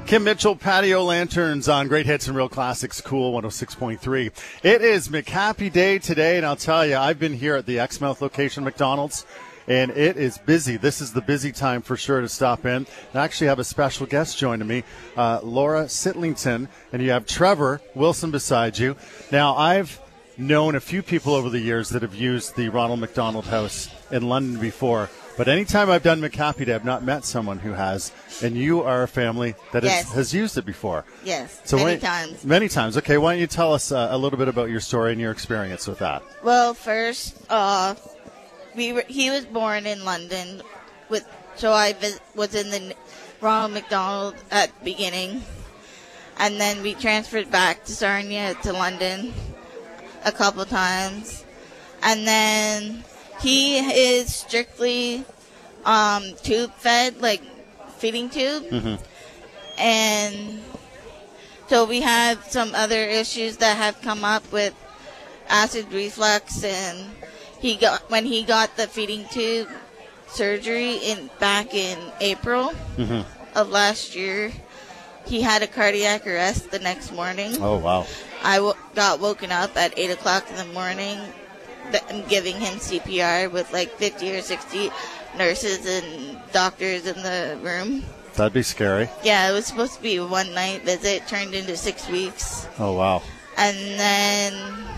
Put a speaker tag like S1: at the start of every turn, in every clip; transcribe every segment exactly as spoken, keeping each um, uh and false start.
S1: Kim Mitchell, Patio Lanterns on Great Hits and Real Classics, Cool one oh six point three. It is McHappy Day today, and I'll tell you, I've been here at the Exmouth location, McDonald's, and it is busy. This is the busy time for sure to stop in. I actually have a special guest joining me, uh, Laura Sitlington, and you have Trevor Wilson beside you. Now, I've known a few people over the years that have used the Ronald McDonald House in London before. But anytime I've done McHappy Day, I've not met someone who has, and you are a family that
S2: yes.
S1: has, has used it before.
S2: Yes,
S1: so
S2: many
S1: why,
S2: times.
S1: Many times. Okay, why don't you tell us uh, a little bit about your story and your experience with that?
S2: Well, first, uh, we were, he was born in London, with so I vis- was in the Ronald McDonald at the beginning, and then we transferred back to Sarnia to London a couple times, and then he is strictly um, tube fed, like feeding tube.
S1: Mm-hmm.
S2: And so we have some other issues that have come up with acid reflux, and he got when he got the feeding tube surgery in back in April
S1: mm-hmm.
S2: of last year, he had a cardiac arrest the next morning.
S1: Oh, wow.
S2: I w- got woken up at eight o'clock in the morning and giving him C P R with like fifty or sixty nurses and doctors in the room.
S1: That'd be scary.
S2: Yeah, it was supposed to be a one-night visit, turned into six weeks.
S1: Oh, wow.
S2: And then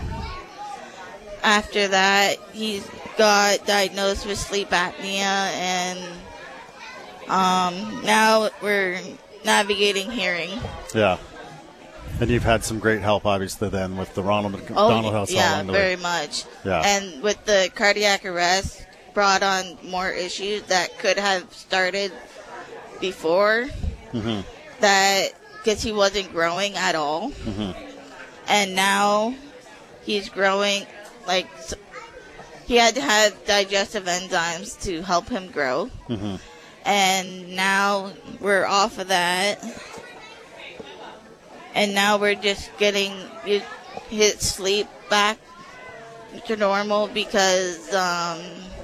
S2: after that, he got diagnosed with sleep apnea, and um, now we're navigating hearing.
S1: Yeah. And you've had some great help, obviously, then, with the Ronald McDonald
S2: oh,
S1: House.
S2: Yeah,
S1: all the
S2: very
S1: way.
S2: much.
S1: Yeah.
S2: And with the cardiac arrest, brought on more issues that could have started before.
S1: Mm-hmm.
S2: That because he wasn't growing at all,
S1: mm-hmm.
S2: and now he's growing. Like he had to have digestive enzymes to help him grow,
S1: mm-hmm.
S2: and now we're off of that. And now we're just getting his sleep back to normal because um,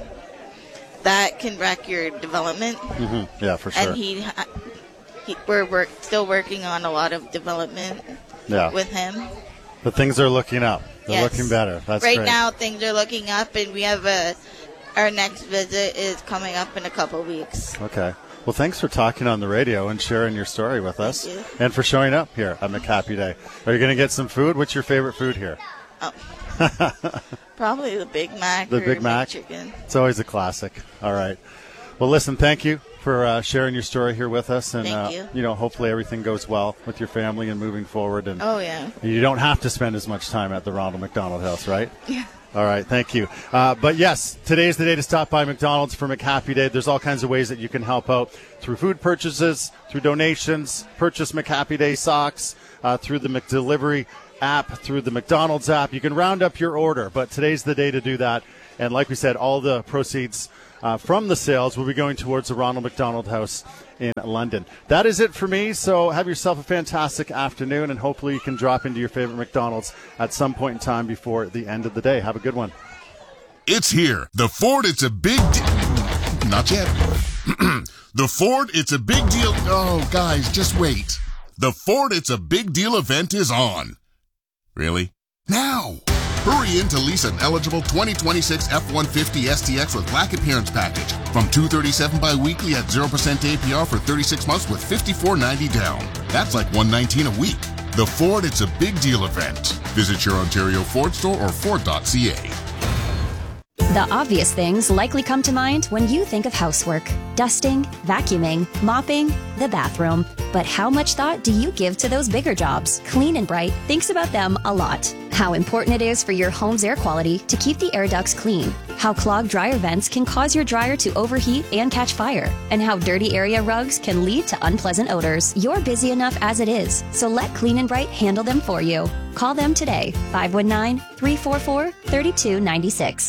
S2: that can wreck your development.
S1: Mm-hmm. Yeah, for sure.
S2: And he, he we're work, still working on a lot of development
S1: yeah.
S2: with him.
S1: But things are looking up. They're
S2: yes.
S1: looking better. That's
S2: right
S1: great.
S2: now things are looking up, and we have a our next visit is coming up in a couple weeks.
S1: Okay. Well, thanks for talking on the radio and sharing your story with us.
S2: Thank you.
S1: And for showing up here at McHappy Day. Are you going to get some food? What's your favorite food here?
S2: Oh. Probably the Big Mac.
S1: The
S2: or
S1: Big Mac?
S2: Chicken.
S1: It's always a classic. All right. Well, listen, thank you for uh, sharing your story here with us. And,
S2: Thank
S1: uh,
S2: you.
S1: you know, hopefully everything goes well with your family and moving forward. And
S2: Oh, yeah.
S1: you don't have to spend as much time at the Ronald McDonald House, right?
S2: Yeah.
S1: All right, thank you. Uh, but yes, today is the day to stop by McDonald's for McHappy Day. There's all kinds of ways that you can help out through food purchases, through donations, purchase McHappy Day socks, uh, through the McDelivery app, through the McDonald's app. You can round up your order, but today's the day to do that. And like we said, all the proceeds uh, from the sales will be going towards the Ronald McDonald House in London. That is it for me, so have yourself a fantastic afternoon, and hopefully you can drop into your favorite McDonald's at some point in time before the end of the day. Have a good one.
S3: It's here. The Ford, it's a big deal. Not yet. The Ford, it's a big deal. Oh, guys, just wait. The Ford, it's a big deal event is on. Really? Now! Hurry in to lease an eligible twenty twenty-six F one fifty S T X with Black Appearance Package from two hundred thirty-seven dollars bi-weekly at zero percent A P R for thirty-six months with fifty-four ninety down. That's like one hundred nineteen a week. The Ford, it's a big deal event. Visit your Ontario Ford store or Ford dot C A.
S4: The obvious things likely come to mind when you think of housework. Dusting, vacuuming, mopping, the bathroom. But how much thought do you give to those bigger jobs? Clean and Bright thinks about them a lot. How important it is for your home's air quality to keep the air ducts clean. How clogged dryer vents can cause your dryer to overheat and catch fire. And how dirty area rugs can lead to unpleasant odors. You're busy enough as it is, so let Clean and Bright handle them for you. Call them today, five one nine, three four four, three two nine six.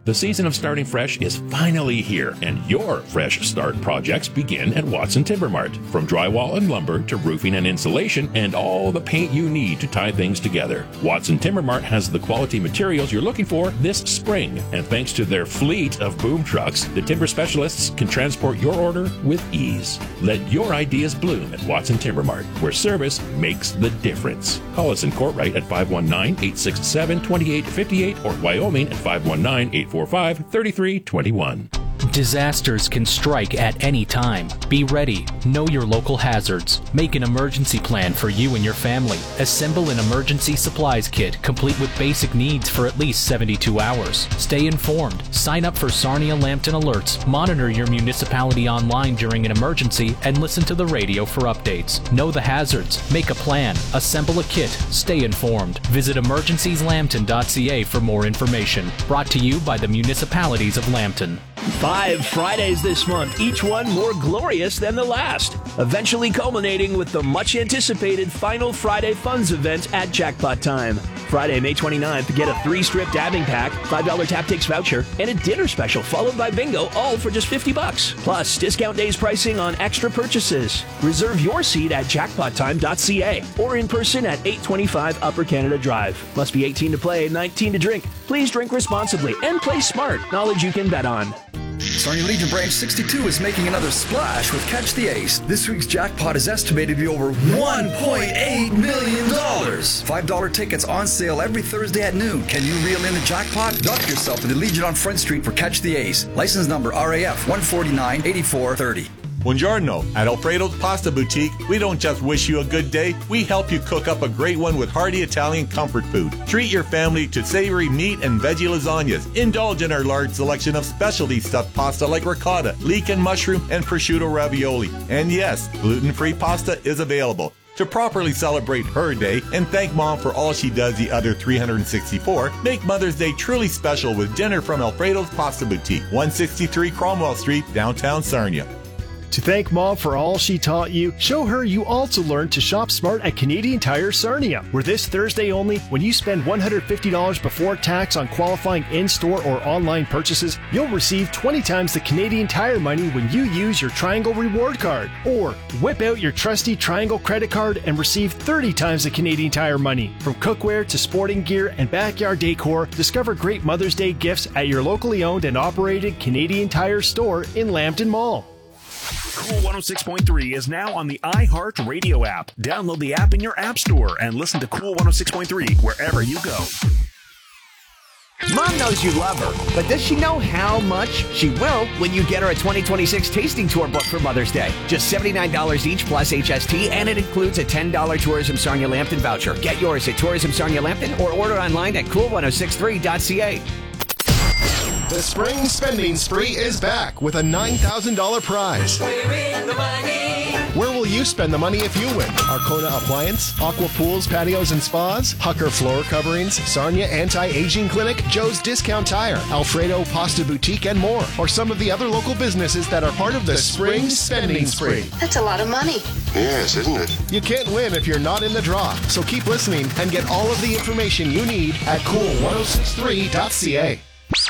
S5: The season of starting fresh is finally here, and your fresh start projects begin at Watson Timber Mart. From drywall and lumber to roofing and insulation and all the paint you need to tie things together, Watson Timber Mart has the quality materials you're looking for this spring. And thanks to their fleet of boom trucks, the timber specialists can transport your order with ease. Let your ideas bloom at Watson Timber Mart, where service makes the difference. Call us in Courtright at five one nine, eight six seven, two eight five eight or Wyoming at five one nine, eight four five, three three two one.
S6: Disasters can strike at any time. Be ready. Know your local hazards. Make an emergency plan for you and your family. Assemble an emergency supplies kit complete with basic needs for at least seventy-two hours. Stay informed. Sign up for Sarnia Lambton alerts. Monitor your municipality online during an emergency and listen to the radio for updates. Know the hazards. Make a plan. Assemble a kit. Stay informed. Visit emergencies lambton dot c a for more information. Brought to you by the municipalities of Lambton.
S7: Five Fridays this month, each one more glorious than the last, eventually culminating with the much-anticipated Final Friday Funds event at Jackpot Time. Friday, May twenty-ninth, get a three-strip dabbing pack, five dollars Tap Takes voucher, and a dinner special followed by bingo, all for just fifty bucks. Plus, discount days pricing on extra purchases. Reserve your seat at jackpot time dot c a or in person at eight twenty-five Upper Canada Drive. Must be eighteen to play, nineteen to drink. Please drink responsibly and play smart. Knowledge you can bet on.
S8: Sarnia Legion Branch sixty-two is making another splash with Catch the Ace. This week's jackpot is estimated to be over one point eight million dollars. five dollars tickets on sale every Thursday at noon. Can you reel in the jackpot? Dock yourself to the Legion on Front Street for Catch the Ace. License number R A F one forty-nine, eighty-four thirty.
S9: Buongiorno. At Alfredo's Pasta Boutique, we don't just wish you a good day, we help you cook up a great one with hearty Italian comfort food. Treat your family to savory meat and veggie lasagnas. Indulge in our large selection of specialty stuffed pasta like ricotta, leek and mushroom, and prosciutto ravioli. And yes, gluten-free pasta is available. To properly celebrate her day and thank Mom for all she does the other three hundred sixty-four, make Mother's Day truly special with dinner from Alfredo's Pasta Boutique, one sixty-three Cromwell Street, downtown Sarnia.
S10: To thank Mom for all she taught you, show her you also learned to shop smart at Canadian Tire Sarnia, where this Thursday only, when you spend one hundred fifty dollars before tax on qualifying in-store or online purchases, you'll receive twenty times the Canadian Tire money when you use your Triangle Reward Card. Or whip out your trusty Triangle Credit Card and receive thirty times the Canadian Tire money. From cookware to sporting gear and backyard decor, discover great Mother's Day gifts at your locally owned and operated Canadian Tire store in Lambton Mall.
S11: Cool one oh six point three is now on the iHeart Radio app. Download the app in your app store and listen to Cool one oh six point three wherever you go.
S12: Mom knows you love her, but does she know how much? She will when you get her a twenty twenty-six tasting tour book for Mother's Day. Just seventy-nine dollars each plus H S T, and it includes a ten dollars Tourism Sarnia Lambton voucher. Get yours at Tourism Sarnia Lambton or order online at cool ten sixty-three dot c a.
S13: The spring spending spree is back with a nine thousand dollars prize.
S14: We're in the money.
S13: Where will you spend the money if you win? Arcona Appliance, Aqua Pools, Patios and Spas, Hucker Floor Coverings, Sarnia Anti-Aging Clinic, Joe's Discount Tire, Alfredo Pasta Boutique, and more. Or some of the other local businesses that are part of the, the spring spending spree.
S15: That's a lot of money.
S13: Yes, isn't it? You can't win if you're not in the draw. So keep listening and get all of the information you need at cool ten sixty-three dot c a.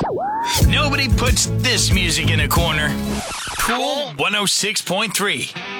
S16: Nobody puts this music in a corner. Cool one oh six point three.